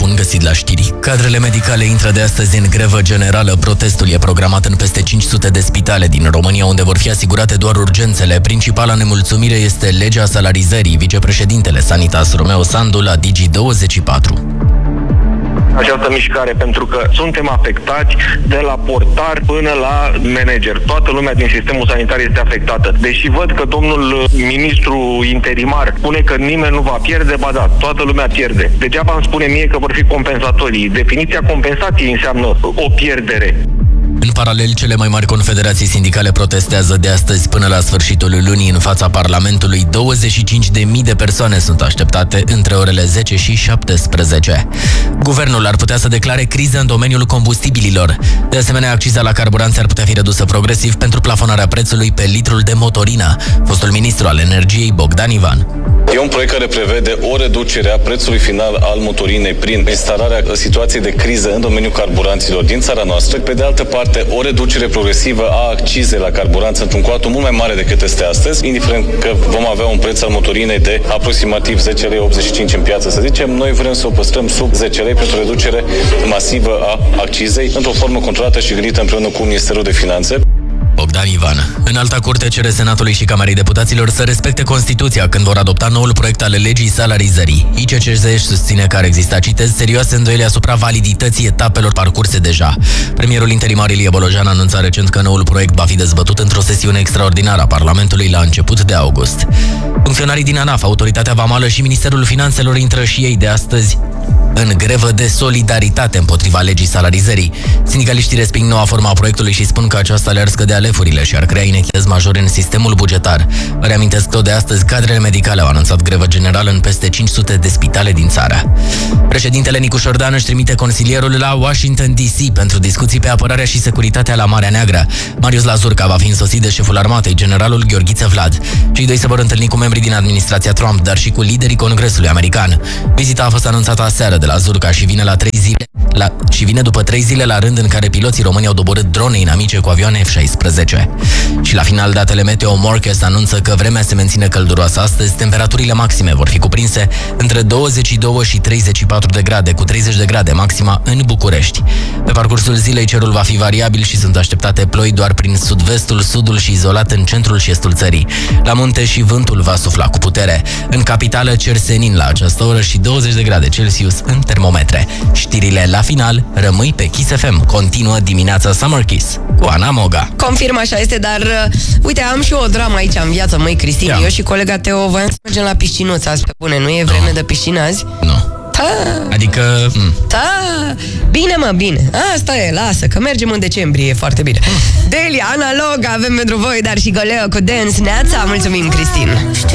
bun găsit la știri. Cadrele medicale intră de astăzi în grevă generală. Protestul e programat în peste 500 de spitale din România, unde vor fi asigurate doar urgențele. Principala nemulțumire este legea salarizării. Vicepreședintele Sanitas Romeo Sandu la Digi24. Această mișcare, pentru că suntem afectați de la portar până la manager. Toată lumea din sistemul sanitar este afectată. Deși văd că domnul ministru interimar spune că nimeni nu va pierde, ba da, toată lumea pierde. Degeaba îmi spune mie că vor fi compensatorii. Definiția compensației înseamnă o pierdere. În paralel, cele mai mari confederații sindicale protestează de astăzi până la sfârșitul lunii în fața Parlamentului. 25.000 de persoane sunt așteptate între orele 10 și 17. Guvernul ar putea să declare criză în domeniul combustibililor. De asemenea, acciza la carburanți ar putea fi redusă progresiv pentru plafonarea prețului pe litrul de motorină. Fostul ministru al energiei, Bogdan Ivan. E un proiect care prevede o reducere a prețului final al motorinei prin instalarea situației de criză în domeniul carburanților din țara noastră. Pe de altă parte, o reducere progresivă a accizei la carburanți într-un cuantum mult mai mare decât este astăzi, indiferent că vom avea un preț al motorinei de aproximativ 10,85 lei în piață, să zicem. Noi vrem să o păstrăm sub 10 lei pentru o reducere masivă a accizei, într-o formă controlată și gândită împreună cu Ministerul de Finanțe. Bogdan Ivan. Înalta Curte cere Senatului și Camerei Deputaților să respecte Constituția când vor adopta noul proiect al legii salarizării. ICCZ susține că ar exista, citez, serioase îndoieli asupra validității etapelor parcurse deja. Premierul interimar Ilie Bolojan a anunțat recent că noul proiect va fi dezbătut într-o sesiune extraordinară a Parlamentului la început de august. Funcționarii din ANAF, Autoritatea Vamală și Ministerul Finanțelor intră și ei de astăzi în grevă de solidaritate împotriva legii salarizării. Sindicaliștii resping noua formă a proiectului și spun că aceasta le-ar scădea lefurile și ar crea inechități majore în sistemul bugetar. Vă reamintesc tot de astăzi, cadrele medicale au anunțat grevă generală în peste 500 de spitale din țară. Președintele Nicu Șordan își trimite consilierul la Washington DC pentru discuții pe apărarea și securitatea la Marea Neagră. Marius Lazurca va fi însoțit de șeful armatei, generalul Gheorghiță Vlad. Cei doi se vor întâlni cu membrii din administrația Trump, dar și cu liderii Congresului american. Vizita a fost anunțată aseară de Lazurca și vine după 3 zile la rând în care piloții români au doborât drone inamice cu avioane F-16. Și la final, datele meteo Morcast anunță că vremea se menține călduroasă astăzi. Temperaturile maxime vor fi cuprinse între 22 și 34 de grade, cu 30 de grade maxima în București. Pe parcursul zilei cerul va fi variabil și sunt așteptate ploi doar prin sud-vestul, sudul și izolat în centrul și estul țării. La munte și vântul va sufla cu putere. În capitală cer senin la această oră și 20 de grade Celsius în termometre. Știrile la final rămâi pe Kiss FM. Continuă dimineața Summer Kiss cu Ana Moga. Confirm, așa este, dar uite, am și o dramă aici în viață, măi, Cristin. Eu și colega Teo voiam să mergem la piscinuță azi, pe bune. Nu e vreme de piscină azi? Nu. Adică... Bine, mă, bine. Asta e, lasă, că mergem în decembrie, e foarte bine. Daily Analog avem pentru voi, dar și Goleo cu Dance. Neața, mulțumim, Cristin.